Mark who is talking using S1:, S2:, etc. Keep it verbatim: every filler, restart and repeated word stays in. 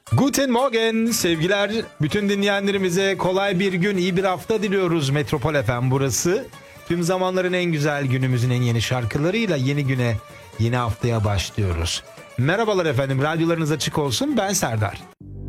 S1: Guten Morgen sevgiler, bütün dinleyenlerimize kolay bir gün, iyi bir hafta diliyoruz. Metropol F M burası. Tüm zamanların en güzel, günümüzün en yeni şarkılarıyla yeni güne, yeni haftaya başlıyoruz. Merhabalar efendim, radyolarınız açık olsun, ben Serdar.